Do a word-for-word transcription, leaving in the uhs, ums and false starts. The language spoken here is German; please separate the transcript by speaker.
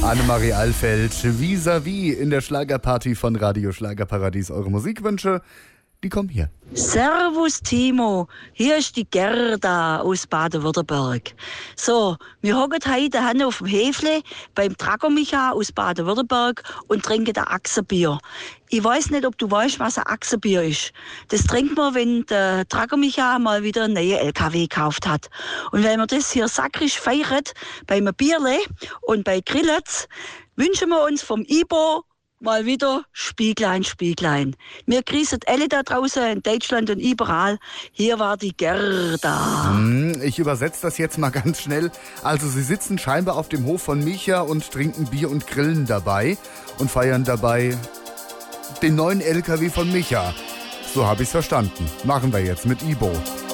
Speaker 1: Annemarie Alfeld, vis-à-vis in der Schlagerparty von Radio Schlagerparadies. Eure Musikwünsche, die kommen hier.
Speaker 2: Servus Timo, hier ist die Gerda aus Baden-Württemberg. So, wir hocken heute daheim auf dem Häfle beim Drago Micha aus Baden-Württemberg und trinken ein Achsenbier. Ich weiß nicht, ob du weißt, was ein Achsenbier ist. Das trinkt man, wenn der Drago Micha mal wieder einen neuen L K W gekauft hat. Und wenn wir das hier sakrisch feiern, beim Bierle und bei Grillets, wünschen wir uns vom Ibo mal wieder Spieglein, Spieglein. Wir grüßen alle da draußen in Deutschland und überall. Hier war die Gerda.
Speaker 1: Ich übersetze das jetzt mal ganz schnell. Also sie sitzen scheinbar auf dem Hof von Micha und trinken Bier und grillen dabei und feiern dabei den neuen L K W von Micha. So habe ich's verstanden. Machen wir jetzt mit Ibo.